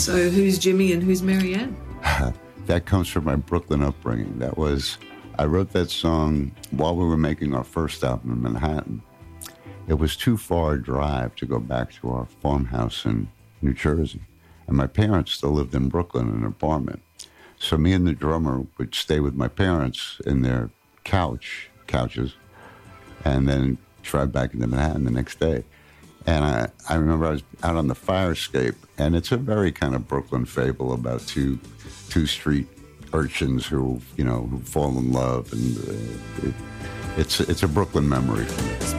So who's Jimmy and who's Marianne? That comes from my Brooklyn upbringing. I wrote that song while we were making our first album in Manhattan. It was too far a drive to go back to our farmhouse in New Jersey. And my parents still lived in Brooklyn in an apartment. So me and the drummer would stay with my parents in their couches, and then drive back into Manhattan the next day. And I remember I was out on the fire escape, and it's a very kind of Brooklyn fable about two street urchins who fall in love, and it's a Brooklyn memory for me.